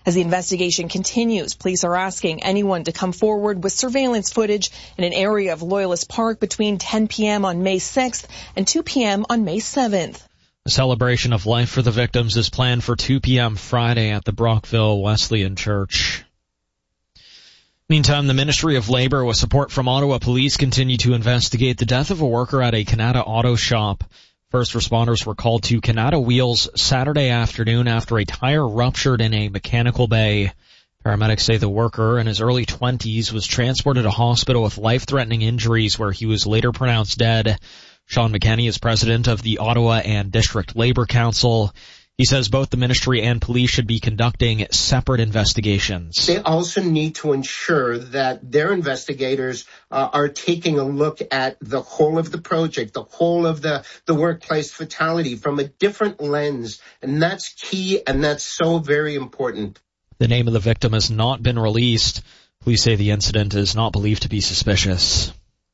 As the investigation continues, police are asking anyone to come forward with surveillance footage in an area of Loyalist Park between 10 p.m. on May 6th and 2 p.m. on May 7th. A celebration of life for the victims is planned for 2 p.m. Friday at the Brockville Wesleyan Church. Meantime, the Ministry of Labour, with support from Ottawa Police, continue to investigate the death of a worker at a Canada auto shop. First responders were called to Canada Wheels Saturday afternoon after a tire ruptured in a mechanical bay. Paramedics say the worker, in his early 20s, was transported to hospital with life-threatening injuries where he was later pronounced dead. Sean McKenney is president of the Ottawa and District Labour Council. He says both the ministry and police should be conducting separate investigations. They also need to ensure that their investigators are taking a look at the whole of the project, the whole of the workplace fatality from a different lens. And that's key, and that's so very important. The name of the victim has not been released. Police say the incident is not believed to be suspicious.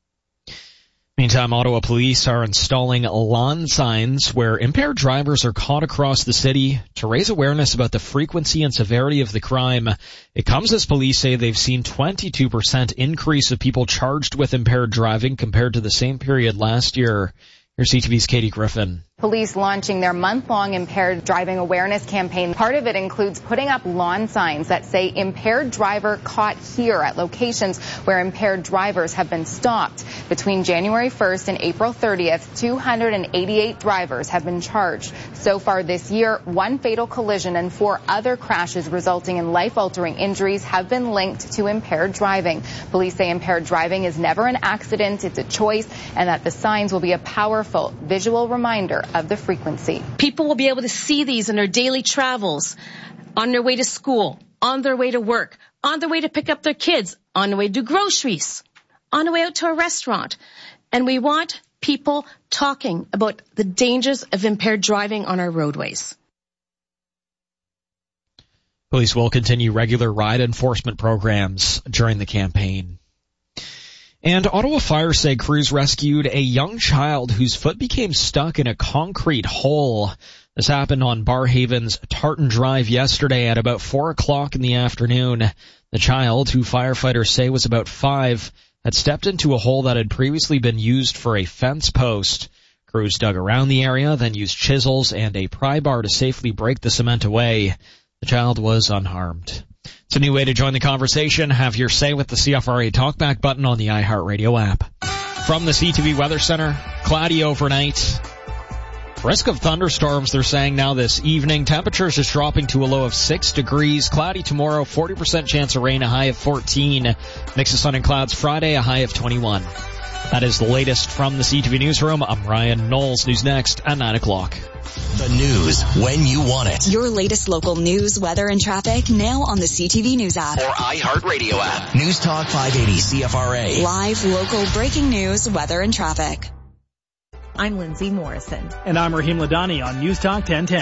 Meantime, Ottawa police are installing lawn signs where impaired drivers are caught across the city to raise awareness about the frequency and severity of the crime. It comes as police say they've seen 22% increase of people charged with impaired driving compared to the same period last year. Here's CTV's Katie Griffin. Police launching their month-long impaired driving awareness campaign. Part of it includes putting up lawn signs that say impaired driver caught here at locations where impaired drivers have been stopped. Between January 1st and April 30th, 288 drivers have been charged. So far this year, 1 fatal collision and 4 other crashes resulting in life-altering injuries have been linked to impaired driving. Police say impaired driving is never an accident, it's a choice, and that the signs will be a powerful visual reminder of the frequency. People will be able to see these in their daily travels, on their way to school, on their way to work, on their way to pick up their kids, on their way to do groceries, on their way out to a restaurant. And we want people talking about the dangers of impaired driving on our roadways. Police will continue regular ride enforcement programs during the campaign. And Ottawa Fire say crews rescued a young child whose foot became stuck in a concrete hole. This happened on Barhaven's Tartan Drive yesterday at about 4 o'clock in the afternoon. The child, who firefighters say was about 5, had stepped into a hole that had previously been used for a fence post. Crews dug around the area, then used chisels and a pry bar to safely break the cement away. The child was unharmed. It's a new way to join the conversation. Have your say with the CFRA Talkback button on the iHeartRadio app. From the CTV Weather Center, cloudy overnight. Risk of thunderstorms, they're saying now this evening. Temperatures just dropping to a low of 6 degrees. Cloudy tomorrow, 40% chance of rain, a high of 14. Mix of sun and clouds Friday, a high of 21. That is the latest from the CTV Newsroom. I'm Ryan Knowles. News next at 9 o'clock. The news when you want it. Your latest local news, weather, and traffic now on the CTV News app. Or iHeartRadio app. News Talk 580 CFRA. Live, local, breaking news, weather, and traffic. I'm Lindsay Morrison. And I'm Raheem Ladani on News Talk 1010.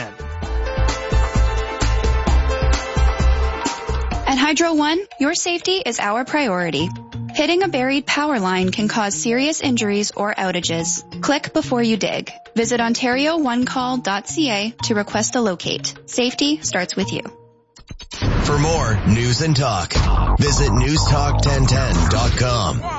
At Hydro One, your safety is our priority. Hitting a buried power line can cause serious injuries or outages. Click before you dig. Visit OntarioOneCall.ca to request a locate. Safety starts with you. For more news and talk, visit newstalk1010.com.